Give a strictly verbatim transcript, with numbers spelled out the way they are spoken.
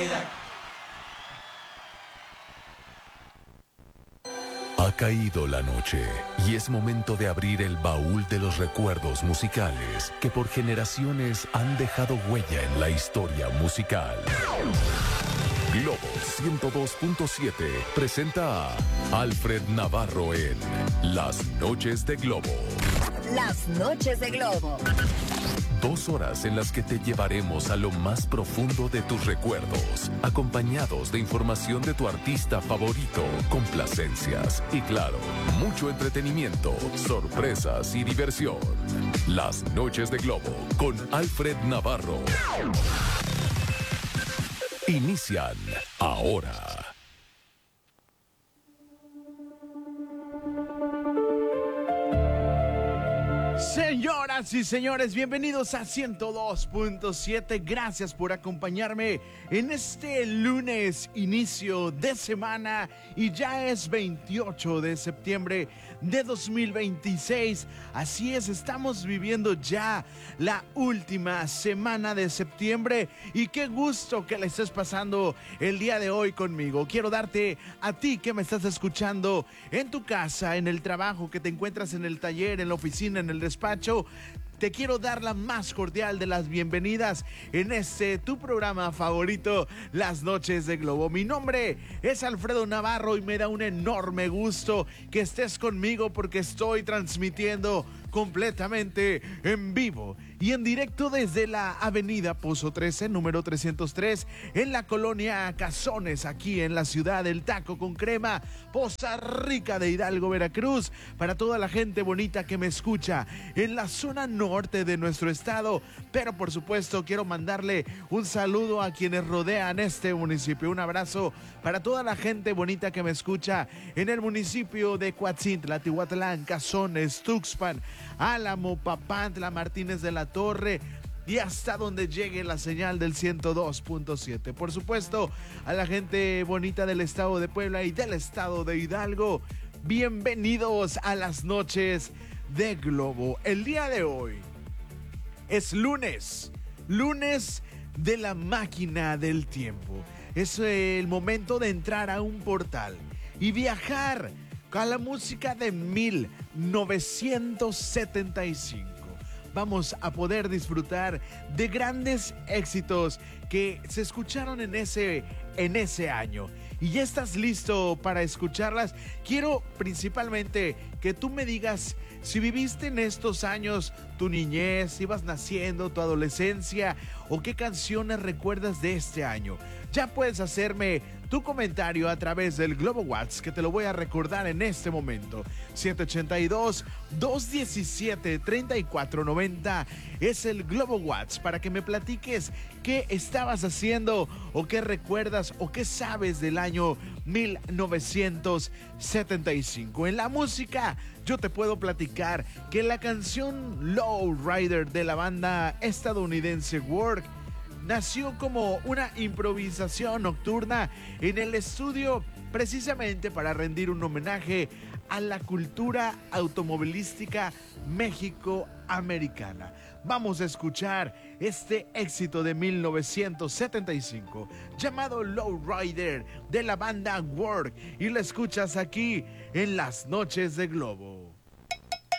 Ha caído la noche y es momento de abrir el baúl de los recuerdos musicales que por generaciones han dejado huella en la historia musical. Globo ciento dos punto siete presenta a Alfred Navarro en Las Noches de Globo. Las Noches de Globo. Dos horas en las que te llevaremos a lo más profundo de tus recuerdos, acompañados de información de tu artista favorito, complacencias y, claro, mucho entretenimiento, sorpresas y diversión. Las Noches de Globo con Alfred Navarro. Inician ahora. Señoras y señores, bienvenidos a ciento dos punto siete. Gracias por acompañarme en este lunes, inicio de semana, y ya es veintiocho de septiembre de dos mil veintiséis. Así es, estamos viviendo ya la última semana de septiembre y qué gusto que la estés pasando el día de hoy conmigo. Quiero darte a ti que me estás escuchando en tu casa, en el trabajo, que te encuentras en el taller, en la oficina, en el despacho. Te quiero dar la más cordial de las bienvenidas en este tu programa favorito, Las Noches de Globo. Mi nombre es Alfredo Navarro y me da un enorme gusto que estés conmigo porque estoy transmitiendo completamente en vivo y en directo desde la avenida Pozo trece, número trescientos tres, en la colonia Cazones, aquí en la ciudad del taco con crema, Poza Rica de Hidalgo, Veracruz, para toda la gente bonita que me escucha en la zona norte de nuestro estado. Pero por supuesto quiero mandarle un saludo a quienes rodean este municipio, un abrazo para toda la gente bonita que me escucha en el municipio de Coatzintla, Tihuatlán, Cazones, Tuxpan, Álamo, Papantla, Martínez de la Torre y hasta donde llegue la señal del ciento dos punto siete. Por supuesto, a la gente bonita del estado de Puebla y del estado de Hidalgo, bienvenidos a Las Noches de Globo. El día de hoy es lunes, lunes de la máquina del tiempo. Es el momento de entrar a un portal y viajar a la música de mil novecientos setenta y cinco. Vamos a poder disfrutar de grandes éxitos que se escucharon en ese, en ese año. ¿Y ya estás listo para escucharlas? Quiero principalmente que tú me digas si viviste en estos años tu niñez, si ibas naciendo, tu adolescencia, o qué canciones recuerdas de este año. Ya puedes hacerme tu comentario a través del Globo WhatsApp, que te lo voy a recordar en este momento. siete ocho dos, dos uno siete, tres cuatro nueve cero es el Globo WhatsApp para que me platiques qué estabas haciendo o qué recuerdas o qué sabes del año mil novecientos setenta y cinco. En la música yo te puedo platicar que la canción Low Rider de la banda estadounidense Work nació como una improvisación nocturna en el estudio precisamente para rendir un homenaje a la cultura automovilística México-americana. Vamos a escuchar este éxito de mil novecientos setenta y cinco llamado Low Rider de la banda Work y lo escuchas aquí en Las Noches de Globo.